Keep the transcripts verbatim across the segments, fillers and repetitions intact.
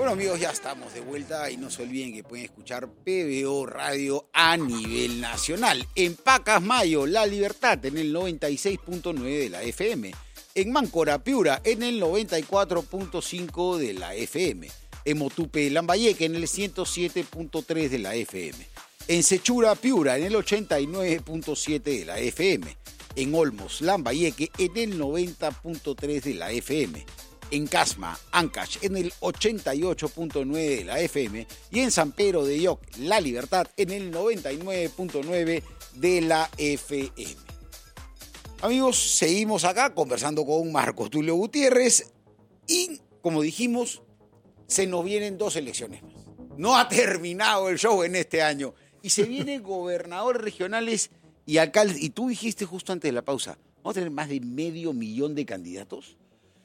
Bueno, amigos, ya estamos de vuelta y no se olviden que pueden escuchar P B O Radio a nivel nacional. En Pacasmayo, La Libertad, en el noventa y seis punto nueve de la F M. En Máncora, Piura, en el noventa y cuatro punto cinco de la F M. En Motupe, Lambayeque, en el ciento siete punto tres de la F M. En Sechura, Piura, en el ochenta y nueve punto siete de la F M. En Olmos, Lambayeque, en el noventa punto tres de la F M. En Casma, Ancash, en el ochenta y ocho punto nueve de la F M. Y en San Pedro de Yoc, La Libertad, en el noventa y nueve punto nueve de la F M. Amigos, seguimos acá conversando con Marco Tulio Gutiérrez y, como dijimos, se nos vienen dos elecciones más. No ha terminado el show en este año y se vienen gobernadores regionales y alcaldes. Y tú dijiste justo antes de la pausa, ¿vamos a tener más de medio millón de candidatos?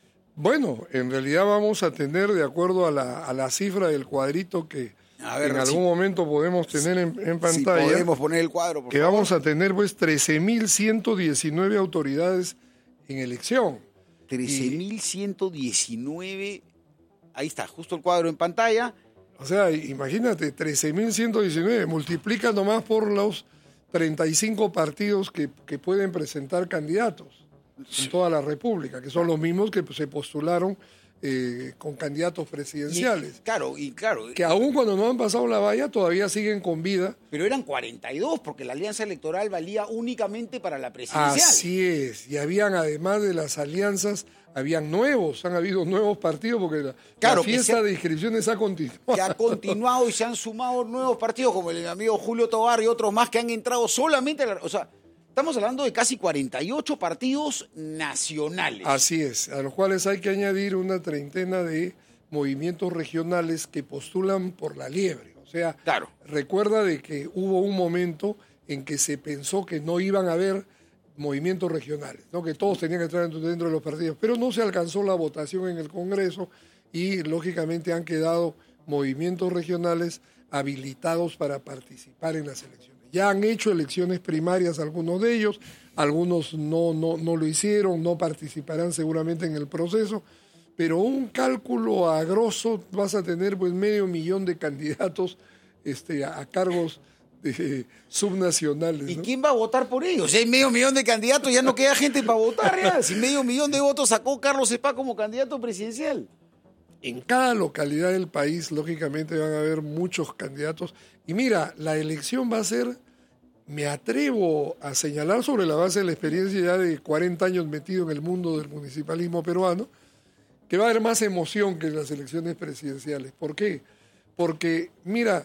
Bueno, en realidad vamos a tener, de acuerdo a la, a la cifra del cuadrito que a ver, en algún si, momento podemos tener en, en pantalla, si podemos poner el cuadro, por que favor. Vamos a tener pues trece mil ciento diecinueve autoridades en elección. trece mil ciento diecinueve, ahí está, justo el cuadro en pantalla. O sea, imagínate, trece mil ciento diecinueve, multiplica nomás por los treinta y cinco partidos que, que pueden presentar candidatos en toda la República, que son los mismos que se postularon eh, con candidatos presidenciales. Y, claro, y claro. Que aún cuando no han pasado la valla, todavía siguen con vida. Pero eran cuarenta y dos, porque la alianza electoral valía únicamente para la presidencial. Así es, y habían, además de las alianzas, habían nuevos, han habido nuevos partidos, porque la, claro, la fiesta se, de inscripciones ha continuado. Que ha continuado y se han sumado nuevos partidos, como el amigo Julio Tobar y otros más que han entrado solamente a la... O sea, estamos hablando de casi cuarenta y ocho partidos nacionales. Así es, a los cuales hay que añadir una treintena de movimientos regionales que postulan por la liebre. O sea, claro. Recuerda de que hubo un momento en que se pensó que no iban a haber movimientos regionales, ¿no? Que todos tenían que entrar dentro de los partidos, pero no se alcanzó la votación en el Congreso y lógicamente han quedado movimientos regionales habilitados para participar en las elecciones. Ya han hecho elecciones primarias algunos de ellos, algunos no, no, no lo hicieron, no participarán seguramente en el proceso, pero un cálculo a grosso vas a tener pues medio millón de candidatos este, a, a cargos de, subnacionales. ¿Y ¿no? quién va a votar por ellos? Si hay medio millón de candidatos, ya no queda gente para votar. Ya. Si medio millón de votos sacó Carlos Cepá como candidato presidencial. En cada localidad del país, lógicamente, van a haber muchos candidatos. Y mira, la elección va a ser, me atrevo a señalar sobre la base de la experiencia ya de cuarenta años metido en el mundo del municipalismo peruano, que va a haber más emoción que en las elecciones presidenciales. ¿Por qué? Porque, mira,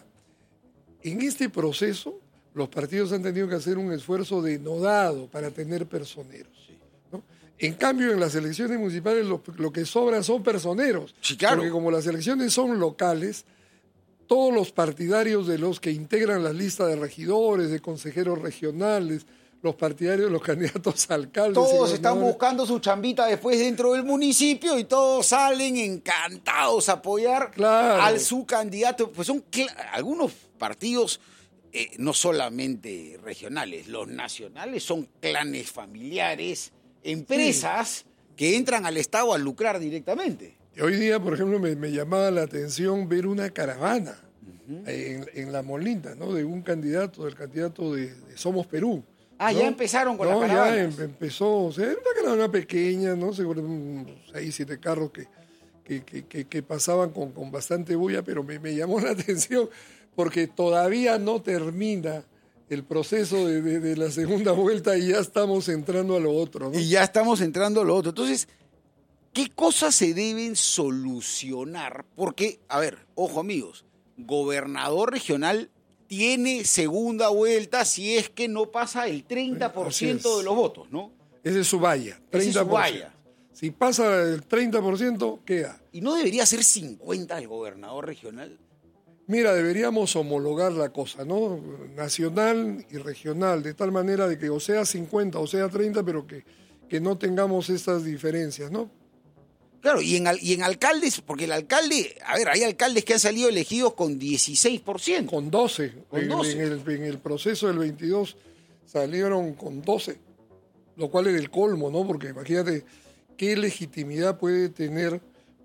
en este proceso los partidos han tenido que hacer un esfuerzo denodado para tener personeros. ¿no? En cambio, en las elecciones municipales lo, lo que sobra son personeros. Sí, claro. Porque como las elecciones son locales, todos los partidarios de los que integran la lista de regidores, de consejeros regionales, los partidarios de los candidatos a alcaldes. Todos están buscando su chambita después dentro del municipio y todos salen encantados a apoyar claro. al su candidato. Pues son algunos partidos, eh, no solamente regionales, los nacionales son clanes familiares, empresas sí. que entran al Estado a lucrar directamente. Hoy día, por ejemplo, me, me llamaba la atención ver una caravana uh-huh. en, en La Molina, ¿no? De un candidato, del candidato de, de Somos Perú. Ah, ¿no? Ya empezaron con no, las caravanas. Ya em, empezó, o sea, era una caravana pequeña, ¿no? Seguro unos seis, siete carros que, que, que, que, que pasaban con, con bastante bulla, pero me, me llamó la atención porque todavía no termina el proceso de, de, de la segunda vuelta y ya estamos entrando a lo otro, ¿no? Y ya estamos entrando a lo otro. Entonces, ¿qué cosas se deben solucionar? Porque, a ver, ojo amigos, gobernador regional tiene segunda vuelta si es que no pasa el treinta por ciento de los votos, ¿no? Ese es su valla, treinta por ciento. Ese es su valla. Si pasa el treinta por ciento, queda. ¿Y no debería ser cincuenta el gobernador regional? Mira, deberíamos homologar la cosa, ¿no? Nacional y regional, de tal manera de que o sea cincuenta o sea treinta, pero que, que no tengamos estas diferencias, ¿no? Claro, y en, y en alcaldes, porque el alcalde, a ver, hay alcaldes que han salido elegidos con dieciséis por ciento. Con doce. Con en, doce. En, el, en el proceso del veintidós salieron con doce, lo cual era el colmo, ¿no? Porque imagínate qué legitimidad puede tener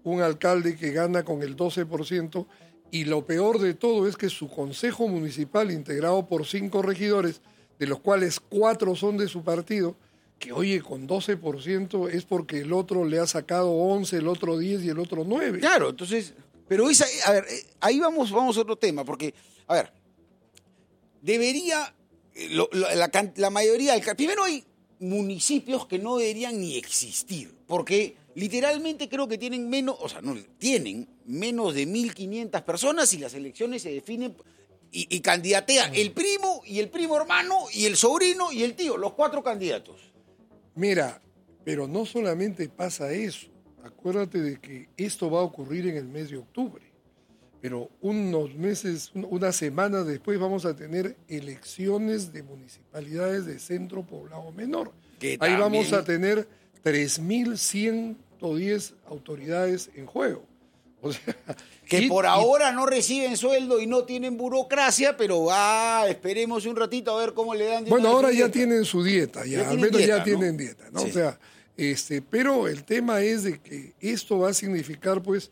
un alcalde que gana con el doce por ciento y lo peor de todo es que su consejo municipal, integrado por cinco regidores, de los cuales cuatro son de su partido, que oye, con doce por ciento es porque el otro le ha sacado once, el otro diez y el otro nueve. Claro, entonces, pero esa, a ver, ahí vamos, vamos a otro tema, porque, a ver, debería, lo, lo, la, la mayoría, primero hay municipios que no deberían ni existir, porque literalmente creo que tienen menos, o sea, no, tienen menos de mil quinientas personas y las elecciones se definen y, y candidatea el primo y el primo hermano y el sobrino y el tío, los cuatro candidatos. Mira, pero no solamente pasa eso. Acuérdate de que esto va a ocurrir en el mes de octubre, pero unos meses, una semana después vamos a tener elecciones de municipalidades de centro poblado menor. Ahí también vamos a tener tres mil ciento diez autoridades en juego. O sea, que y, por y, ahora no reciben sueldo y no tienen burocracia, pero ah, esperemos un ratito a ver cómo le dan. Bueno, ahora ya tienen su dieta, ya, ya al menos dieta, ya ¿no? tienen dieta, ¿no? Sí. O sea, este, pero el tema es de que esto va a significar, pues,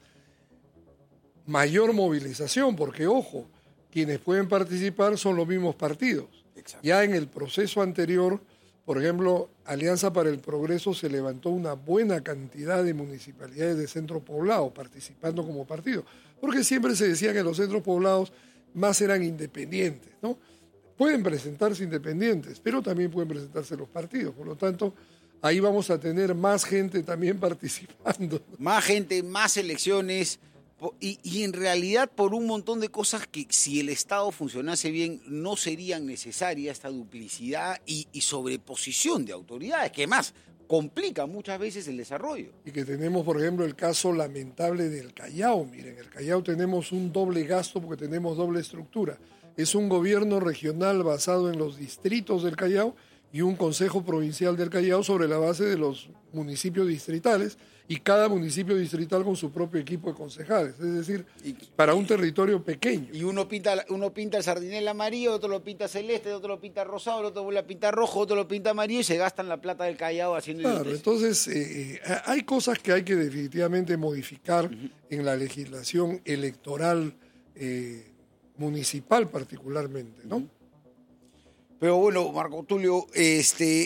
mayor movilización, porque, ojo, quienes pueden participar son los mismos partidos. Exacto. Ya en el proceso anterior, por ejemplo, Alianza para el Progreso se levantó una buena cantidad de municipalidades de centro poblado participando como partido, porque siempre se decía que los centros poblados más eran independientes, ¿no? Pueden presentarse independientes, pero también pueden presentarse los partidos, por lo tanto, ahí vamos a tener más gente también participando. Más gente, más elecciones. Y, y en realidad por un montón de cosas que si el Estado funcionase bien no serían necesarias esta duplicidad y, y sobreposición de autoridades, que más complica muchas veces el desarrollo. Y que tenemos, por ejemplo, el caso lamentable del Callao. Miren, en el Callao tenemos un doble gasto porque tenemos doble estructura. Es un gobierno regional basado en los distritos del Callao y un consejo provincial del Callao sobre la base de los municipios distritales, y cada municipio distrital con su propio equipo de concejales, es decir, y, para un territorio pequeño. Y uno pinta, uno pinta el sardinel amarillo, otro lo pinta celeste, otro lo pinta rosado, otro lo pinta rojo, otro lo pinta amarillo y se gastan la plata del Callao haciendo... Claro, entonces eh, hay cosas que hay que definitivamente modificar uh-huh. en la legislación electoral eh, municipal particularmente, ¿no? Uh-huh. Pero bueno, Marco Tulio, este...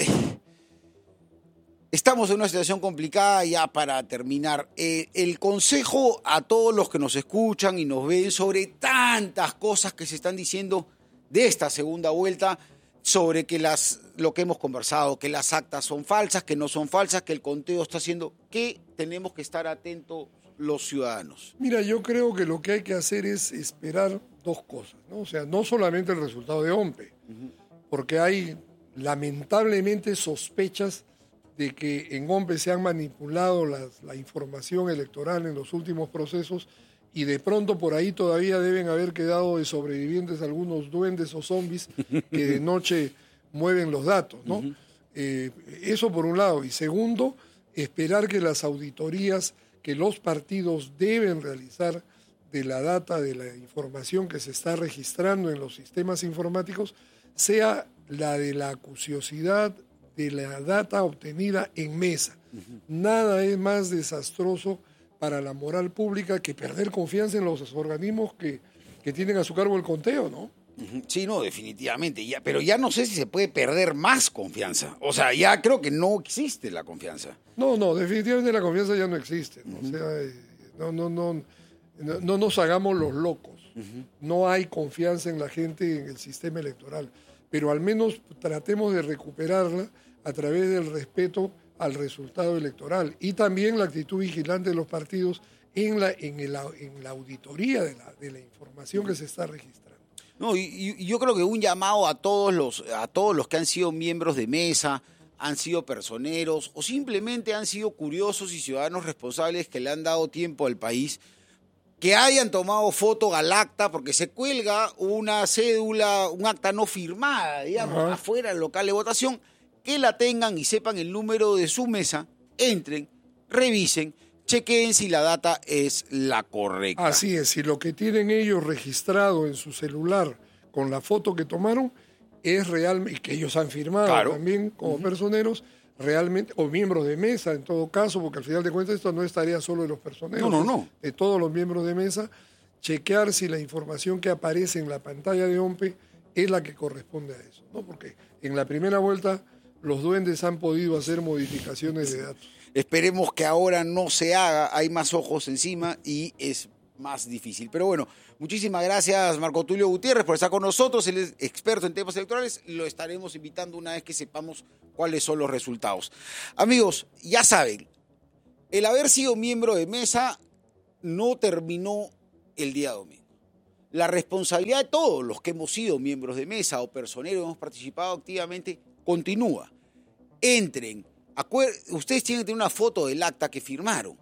estamos en una situación complicada ya para terminar. Eh, el consejo a todos los que nos escuchan y nos ven sobre tantas cosas que se están diciendo de esta segunda vuelta, sobre que las, lo que hemos conversado, que las actas son falsas, que no son falsas, que el conteo está haciendo, ¿qué tenemos que estar atentos los ciudadanos? Mira, yo creo que lo que hay que hacer es esperar dos cosas, ¿no? O sea, no solamente el resultado de OMPE, uh-huh. porque hay lamentablemente sospechas de que en OMPE se han manipulado las, la información electoral en los últimos procesos y de pronto por ahí todavía deben haber quedado de sobrevivientes algunos duendes o zombies que de noche mueven los datos, ¿no? Uh-huh. Eh, eso por un lado. Y segundo, esperar que las auditorías que los partidos deben realizar de la data, de la información que se está registrando en los sistemas informáticos, sea la de la acuciosidad de la data obtenida en mesa. Uh-huh. Nada es más desastroso para la moral pública que perder confianza en los organismos que, que tienen a su cargo el conteo, ¿no? Uh-huh. Sí, no, definitivamente. Ya, pero ya no sé si se puede perder más confianza. O sea, ya creo que no existe la confianza. No, no, definitivamente la confianza ya no existe. ¿no? Uh-huh. O sea, eh, no, no, no, no, no nos hagamos los locos. Uh-huh. No hay confianza en la gente en el sistema electoral. Pero al menos tratemos de recuperarla a través del respeto al resultado electoral y también la actitud vigilante de los partidos en la, en el, en la auditoría de la, de la información que se está registrando. No, y, y yo creo que un llamado a todos los, a todos los que han sido miembros de mesa, han sido personeros o simplemente han sido curiosos y ciudadanos responsables que le han dado tiempo al país, que hayan tomado foto al acta, porque se cuelga una cédula, un acta no firmada, digamos, uh-huh. afuera del local de votación, que la tengan y sepan el número de su mesa, entren, revisen, chequeen si la data es la correcta. Así es, si lo que tienen ellos registrado en su celular con la foto que tomaron es real y que ellos han firmado claro. también como uh-huh. personeros, realmente, o miembros de mesa en todo caso, porque al final de cuentas esto no es tarea solo de los personeros, no, no, no. de todos los miembros de mesa, chequear si la información que aparece en la pantalla de OMPE es la que corresponde a eso, ¿no? Porque en la primera vuelta los duendes han podido hacer modificaciones de datos. Esperemos que ahora no se haga, hay más ojos encima y es más difícil. Pero bueno, muchísimas gracias Marco Tulio Gutiérrez por estar con nosotros, él es experto en temas electorales, lo estaremos invitando una vez que sepamos cuáles son los resultados. Amigos, ya saben, el haber sido miembro de mesa no terminó el día domingo. La responsabilidad de todos los que hemos sido miembros de mesa o personeros, hemos participado activamente, continúa. Entren. Ustedes tienen que tener una foto del acta que firmaron.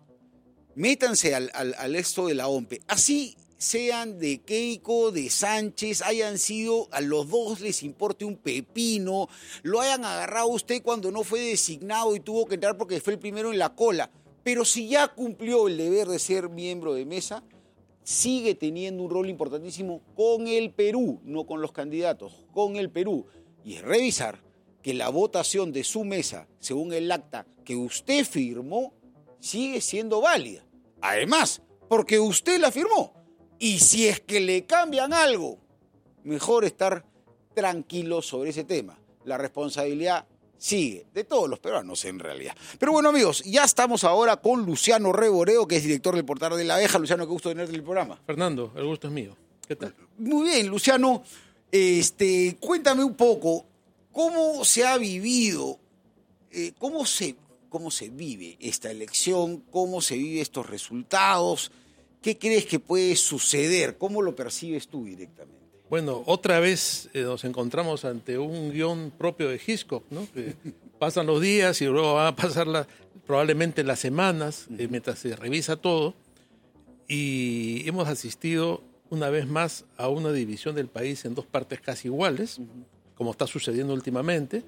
Métanse al, al, al esto de la OMPE. Así sean de Keiko, de Sánchez, hayan sido, a los dos les importe un pepino, lo hayan agarrado usted cuando no fue designado y tuvo que entrar porque fue el primero en la cola. Pero si ya cumplió el deber de ser miembro de mesa, sigue teniendo un rol importantísimo con el Perú, no con los candidatos, con el Perú. Y es revisar que la votación de su mesa, según el acta que usted firmó, sigue siendo válida. Además, porque usted la firmó. Y si es que le cambian algo, mejor estar tranquilo sobre ese tema. La responsabilidad sigue, de todos los peruanos en realidad. Pero bueno, amigos, ya estamos ahora con Luciano Reboreo, que es director del Portal de la Abeja. Luciano, qué gusto tenerte en el programa. Fernando, el gusto es mío. ¿Qué tal? Muy bien, Luciano. Este, cuéntame un poco, ¿cómo se ha vivido, eh, cómo se, cómo se vive esta elección, cómo se viven estos resultados? ¿Qué crees que puede suceder? ¿Cómo lo percibes tú directamente? Bueno, otra vez eh, nos encontramos ante un guión propio de Hitchcock, ¿no? Que pasan los días y luego van a pasar la, probablemente las semanas eh, mientras se revisa todo, y hemos asistido una vez más a una división del país en dos partes casi iguales, uh-huh. como está sucediendo últimamente,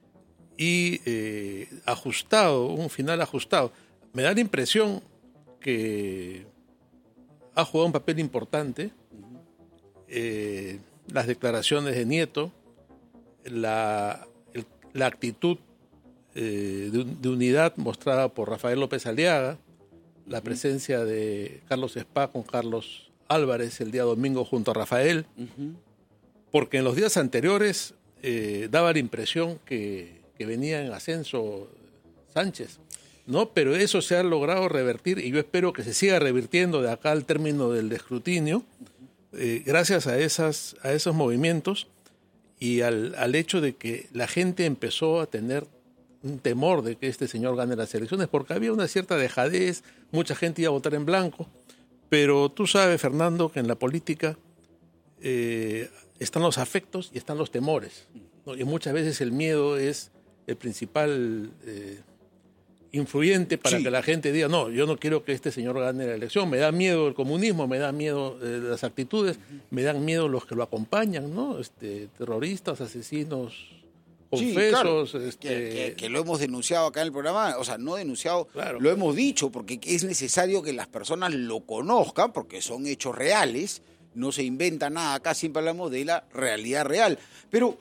y eh, ajustado, un final ajustado. Me da la impresión que ha jugado un papel importante uh-huh. eh, las declaraciones de Nieto, la, el, la actitud eh, de, de unidad mostrada por Rafael López Aliaga, uh-huh. la presencia de Carlos Spa con Carlos Álvarez el día domingo junto a Rafael, uh-huh. porque en los días anteriores eh, daba la impresión que, que venía en ascenso Sánchez, ¿no? Pero eso se ha logrado revertir y yo espero que se siga revirtiendo de acá al término del escrutinio, eh, gracias a, esas, a esos movimientos y al, al hecho de que la gente empezó a tener un temor de que este señor gane las elecciones, porque había una cierta dejadez, mucha gente iba a votar en blanco. Pero tú sabes, Fernando, que en la política eh, están los afectos y están los temores, ¿no? Y muchas veces el miedo es el principal eh, influyente para sí. que la gente diga, no, yo no quiero que este señor gane la elección, me da miedo el comunismo, me da miedo eh, las actitudes, uh-huh. me dan miedo los que lo acompañan, ¿no? Este, terroristas, asesinos, confesos. Sí, claro. este... que, que, que lo hemos denunciado acá en el programa, o sea, no denunciado, claro. lo hemos dicho, porque es necesario que las personas lo conozcan, porque son hechos reales, no se inventa nada, acá siempre hablamos de la realidad real. Pero,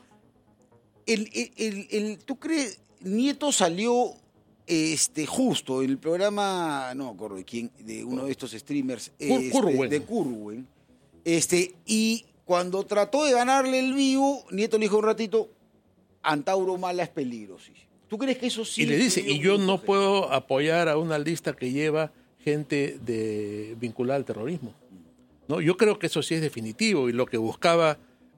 el, el, el, el, ¿tú crees? Nieto salió este, justo, el programa, no me acuerdo de quién, de uno de estos streamers, este, Curwen. de Curwen, este, y cuando trató de ganarle el vivo, Nieto le dijo un ratito, Antauro Mala es peligrosísimo. ¿Tú crees que eso sí? Y le dice, y yo no puedo apoyar a una lista que lleva gente de vinculada al terrorismo. ¿No? Yo creo que eso sí es definitivo, y lo que buscaba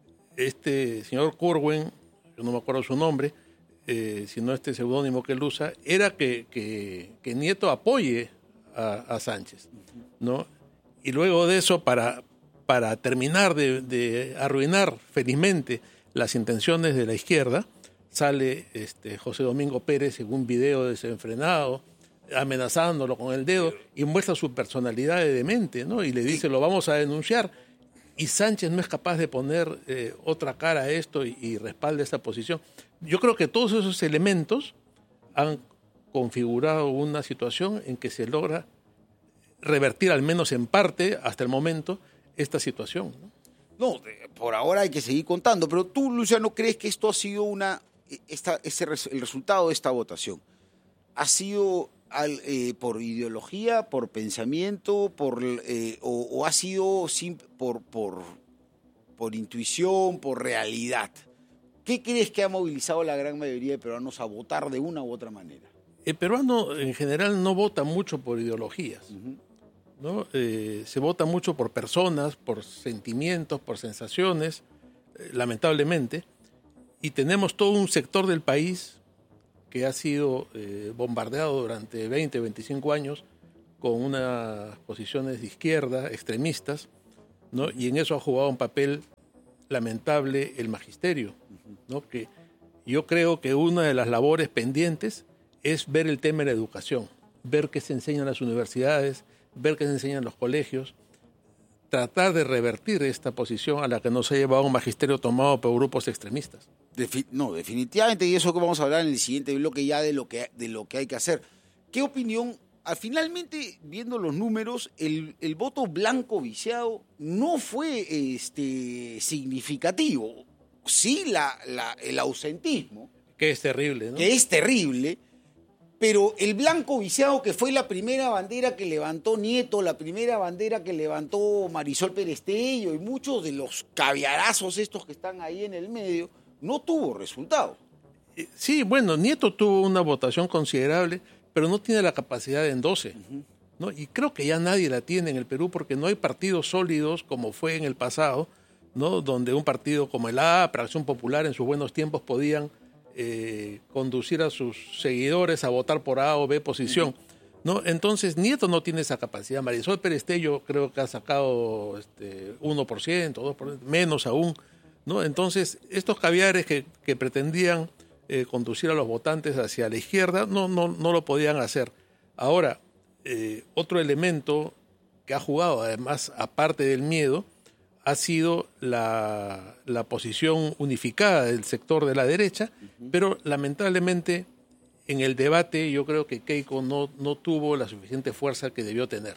este señor Curwen, yo no me acuerdo su nombre, eh, sino este seudónimo que él usa, era que, que, que Nieto apoye a, a Sánchez, ¿no? Y luego de eso, para, para terminar de, de arruinar felizmente las intenciones de la izquierda, sale este José Domingo Pérez en un video desenfrenado, amenazándolo con el dedo, y muestra su personalidad de demente, ¿no? Y le dice, lo vamos a denunciar. Y Sánchez no es capaz de poner eh, otra cara a esto y, y respalda esta posición. Yo creo que todos esos elementos han configurado una situación en que se logra revertir, al menos en parte, hasta el momento, esta situación, ¿no? No, por ahora hay que seguir contando, pero tú, Luciano, ¿crees que esto ha sido una esta, ese, el resultado de esta votación ha sido al, eh, por ideología, por pensamiento, por eh, o, o ha sido sin, por, por, por intuición, por realidad. ¿Qué crees que ha movilizado a la gran mayoría de peruanos a votar de una u otra manera? El peruano en general no vota mucho por ideologías, uh-huh. ¿no? Eh, se vota mucho por personas, por sentimientos, por sensaciones, eh, lamentablemente, y tenemos todo un sector del país que ha sido eh, bombardeado durante veinte, veinticinco años con unas posiciones de izquierda, extremistas, ¿no? Y en eso ha jugado un papel lamentable el magisterio, ¿no? Que yo creo que una de las labores pendientes es ver el tema de la educación, ver qué se enseña en las universidades, ver qué se enseña en los colegios, tratar de revertir esta posición a la que nos ha llevado un magisterio tomado por grupos extremistas. Defi- no, definitivamente, y eso que vamos a hablar en el siguiente bloque ya de lo que, de lo que hay que hacer. ¿Qué opinión? Ah, finalmente, viendo los números, el, el voto blanco viciado no fue este, significativo. Sí, la, la, el ausentismo. Que es terrible, ¿no? Que es terrible. Pero el blanco viciado, que fue la primera bandera que levantó Nieto, la primera bandera que levantó Marisol Perestello y muchos de los caviarazos estos que están ahí en el medio, no tuvo resultado. Sí, bueno, Nieto tuvo una votación considerable, pero no tiene la capacidad de endose, uh-huh. ¿no? Y creo que ya nadie la tiene en el Perú porque no hay partidos sólidos como fue en el pasado, ¿no? Donde un partido como el A P R, Acción Popular, en sus buenos tiempos podían Eh, conducir a sus seguidores a votar por A o B posición, ¿no? Entonces Nieto no tiene esa capacidad. Marisol Perestello creo que ha sacado este, uno por ciento, dos por ciento, menos aún, ¿no? Entonces estos caviares que, que pretendían eh, conducir a los votantes hacia la izquierda no, no, no lo podían hacer. Ahora, eh, otro elemento que ha jugado, además, aparte del miedo, ha sido la, la posición unificada del sector de la derecha, uh-huh. pero lamentablemente en el debate yo creo que Keiko no, no tuvo la suficiente fuerza que debió tener,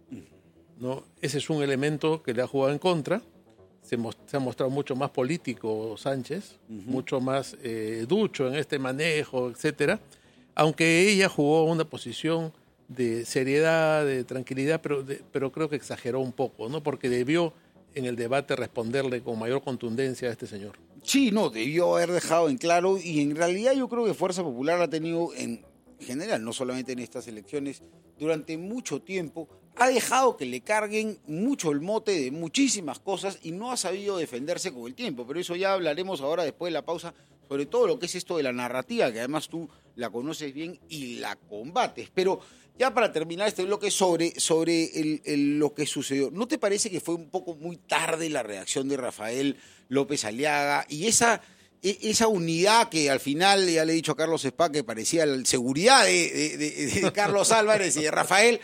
¿no? Ese es un elemento que le ha jugado en contra. Se, most, se ha mostrado mucho más político Sánchez, uh-huh. mucho más eh, ducho en este manejo, etcétera, aunque ella jugó una posición de seriedad, de tranquilidad, pero, de, pero creo que exageró un poco, ¿no? Porque debió en el debate responderle con mayor contundencia a este señor. Sí, no, debió haber dejado en claro, y en realidad yo creo que Fuerza Popular ha tenido en general, no solamente en estas elecciones, durante mucho tiempo, ha dejado que le carguen mucho el mote de muchísimas cosas y no ha sabido defenderse con el tiempo, pero eso ya hablaremos ahora después de la pausa, sobre todo lo que es esto de la narrativa, que además tú la conoces bien y la combates, pero ya para terminar este bloque sobre, sobre el, el, lo que sucedió, ¿no te parece que fue un poco muy tarde la reacción de Rafael López Aliaga y esa, esa unidad que al final, ya le he dicho a Carlos Spa, que parecía la seguridad de, de, de, de Carlos Álvarez y de Rafael?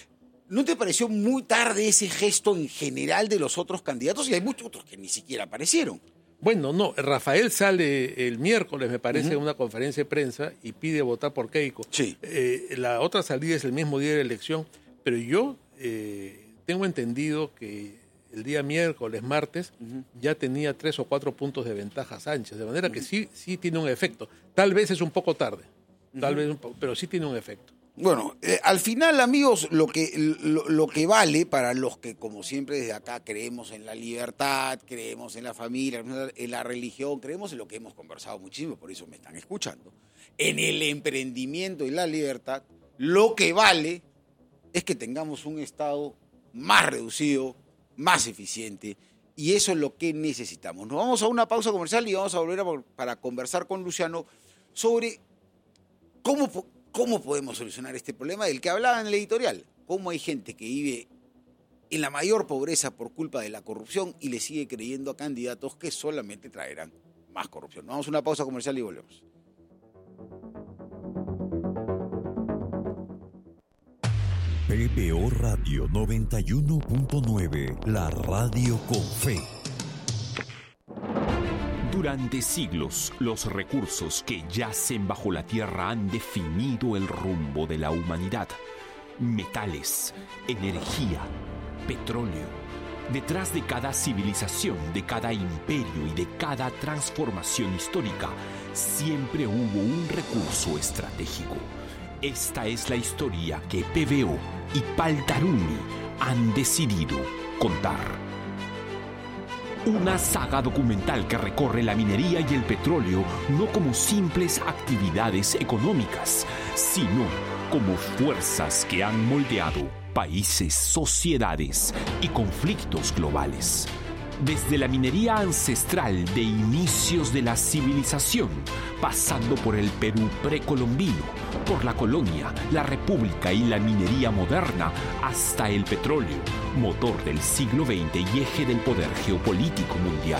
¿No te pareció muy tarde ese gesto en general de los otros candidatos? Y hay muchos otros que ni siquiera aparecieron. Bueno, no, Rafael sale el miércoles, me parece, en uh-huh. una conferencia de prensa y pide votar por Keiko. Sí. Eh, la otra salida es el mismo día de la elección, pero yo eh, tengo entendido que el día miércoles, martes, uh-huh. ya tenía tres o cuatro puntos de ventaja Sánchez, de manera uh-huh. que sí, sí tiene un efecto. Tal vez es un poco tarde, tal uh-huh. vez un po- pero sí tiene un efecto. Bueno, eh, al final, amigos, lo que, lo, lo que vale para los que, como siempre desde acá, creemos en la libertad, creemos en la familia, en la religión, creemos en lo que hemos conversado muchísimo, por eso me están escuchando, en el emprendimiento y la libertad, lo que vale es que tengamos un Estado más reducido, más eficiente, y eso es lo que necesitamos. Nos vamos a una pausa comercial y vamos a volver a, para conversar con Luciano sobre cómo... ¿Cómo podemos solucionar este problema del que hablaba en el editorial? ¿Cómo hay gente que vive en la mayor pobreza por culpa de la corrupción y le sigue creyendo a candidatos que solamente traerán más corrupción? Vamos a una pausa comercial y volvemos. P B O Radio noventa y uno punto nueve, la radio con fe. Durante siglos, los recursos que yacen bajo la tierra han definido el rumbo de la humanidad. Metales, energía, petróleo, Detrás de cada civilización, de cada imperio y de cada transformación histórica, siempre hubo un recurso estratégico. Esta es la historia que P B O y Paltaruni han decidido contar. Una saga documental que recorre la minería y el petróleo no como simples actividades económicas, sino como fuerzas que han moldeado países, sociedades y conflictos globales. Desde la minería ancestral de inicios de la civilización, pasando por el Perú precolombino, por la colonia, la república y la minería moderna, hasta el petróleo, motor del siglo veinte y eje del poder geopolítico mundial.